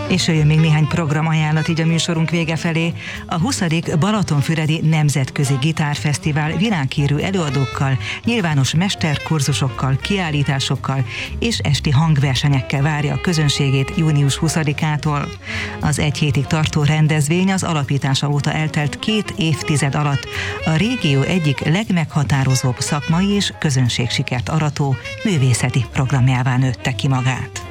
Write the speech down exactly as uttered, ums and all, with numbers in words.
És jön még néhány programajánlat így a műsorunk vége felé. A huszadik Balatonfüredi Nemzetközi Gitárfesztivál világhírű előadókkal, nyilvános mesterkurzusokkal, kiállításokkal és esti hangversenyekkel várja a közönségét június huszadikától. Az egy hétig tartó rendezvény az alapítása óta eltelt két évtized alatt a régió egyik legmeghatározóbb szakmai és közönségsikert arató művészeti programjává nőtte ki magát.